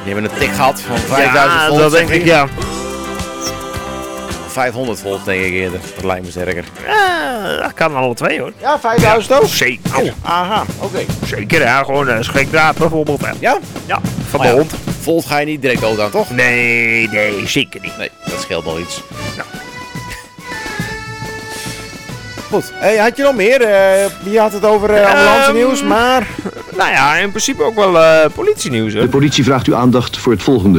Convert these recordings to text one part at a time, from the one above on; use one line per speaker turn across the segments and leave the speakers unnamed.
Die hebben een tik gehad van 5000 volt.
Ja, dat denk ik, ja.
500 volt denk ik eerder. Dat lijkt me sterker.
Dat kan alle twee, hoor.
Ja, 5000 ook?
Zeker.
Aha, oké.
Zeker, ja. Gewoon een schrikdraad bijvoorbeeld. Hè.
Ja?
Ja, van
Maar
de
ja,
hond.
Volt ga je niet direct dood aan, toch?
Nee, zeker niet.
Nee, dat scheelt nog iets.
Nou.
Goed. Hey, had je nog meer? Je had het over ambulance nieuws, maar...
Nou ja, in principe ook wel politienieuws, hoor.
De politie vraagt uw aandacht voor het volgende.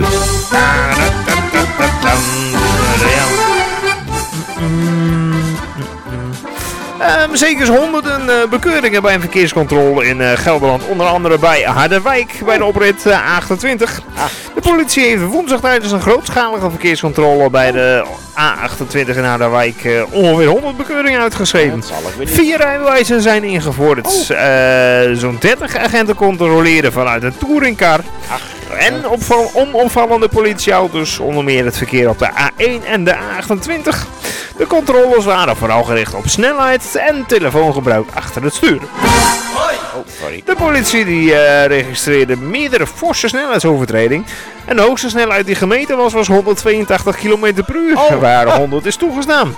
Zeker honderden bekeuringen bij een verkeerscontrole in Gelderland. Onder andere bij Harderwijk, bij de oprit A28. De politie heeft woensdag tijdens een grootschalige verkeerscontrole bij de A28 in Harderwijk ongeveer 100 bekeuringen uitgeschreven. 4 rijbewijzen zijn ingevoerd. Zo'n 30 agenten controleren vanuit een touringcar. En onopvallende politieauto's, onder meer het verkeer op de A1 en de A28. De controles waren vooral gericht op snelheid en telefoongebruik achter het stuur. De politie registreerde meerdere forse snelheidsovertredingen. En de hoogste snelheid die gemeten was 182 km per uur, waar 100 is toegestaan.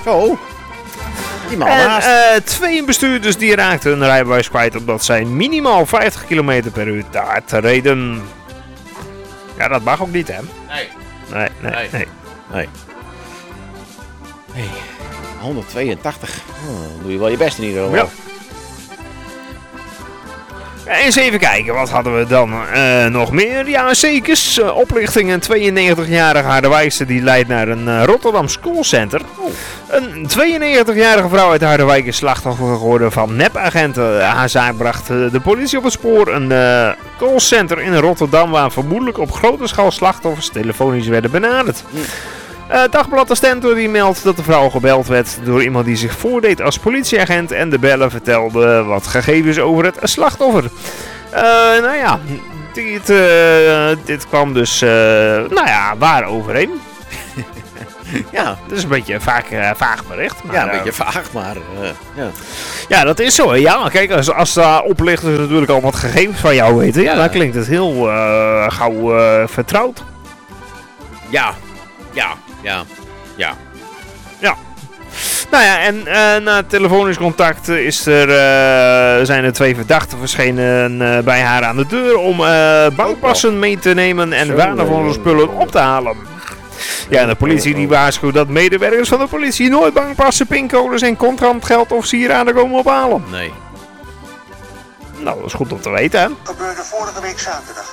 En 2 bestuurders die raakten hun rijbewijs kwijt omdat zij minimaal 50 km per uur te hard reden. Ja, dat mag ook niet, hè? Nee.
Hey, 182. Dan doe je wel je best in ieder geval.
Ja. Eens even kijken, wat hadden we dan nog meer? Ja, zeker. Oplichting. Een 92-jarige Harderwijkse die leidt naar een Rotterdams callcenter. Een 92-jarige vrouw uit Harderwijk is slachtoffer geworden van nepagenten. Haar zaak bracht de politie op het spoor. Een callcenter in Rotterdam waar vermoedelijk op grote schaal slachtoffers telefonisch werden benaderd. Dagblad De Stentor die meldt dat de vrouw gebeld werd door iemand die zich voordeed als politieagent en de beller vertelde wat gegevens over het slachtoffer. Nou ja, dit kwam dus waar overeen. Ja, dat is een beetje een vaag bericht. Maar,
ja, een beetje vaag, maar...
Ja, dat is zo. Ja, kijk, als oplichters natuurlijk al wat gegevens van jou weten, ja, dan klinkt het heel gauw vertrouwd. Ja. Nou ja, en na telefonisch contact zijn er 2 verdachten verschenen bij haar aan de deur om bankpassen mee te nemen en waardevolle spullen op te halen. Ja, de politie die waarschuwt dat medewerkers van de politie nooit bankpassen, pincodes en contant of sieraden komen ophalen.
Nee.
Nou, dat is goed om te weten, hè?
Gebeurde vorige week zaterdag.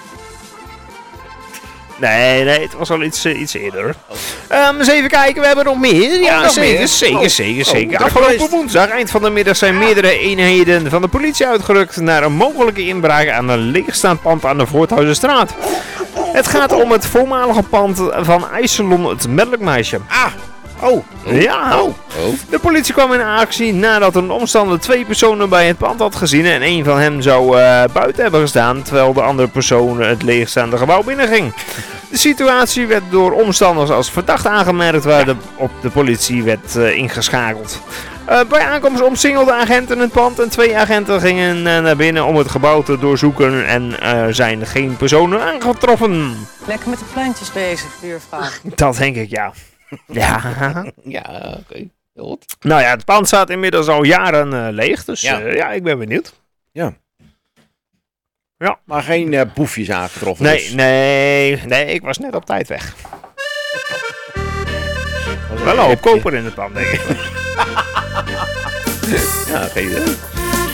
Nee, het was al iets eerder. Eens even kijken, we hebben nog meer. Ja, zeker. Afgelopen woensdag, eind van de middag, zijn meerdere eenheden van de politie uitgerukt naar een mogelijke inbraak aan een leegstaand pand aan de Voorthuizenstraat. Het gaat om het voormalige pand van IJsselon, het Melkmeisje. De politie kwam in actie nadat een omstander 2 personen bij het pand had gezien en een van hen zou buiten hebben gestaan, terwijl de andere persoon het leegstaande gebouw binnenging. De situatie werd door omstanders als verdacht aangemerkt, waar op de politie werd ingeschakeld. Bij aankomst omsingelden agenten het pand en 2 agenten gingen naar binnen om het gebouw te doorzoeken en er zijn geen personen aangetroffen.
Lekker met de plantjes bezig, buurvrouw.
Dat denk ik, ja. Ja,
oké. Heel goed.
Nou ja, het pand staat inmiddels al jaren leeg, dus ik ben benieuwd.
Ja.
Ja.
Maar geen boefjes aangetroffen.
Nee, ik was net op tijd weg. Wel een hoop koper in het pand, denk ik.
Ja, geen idee.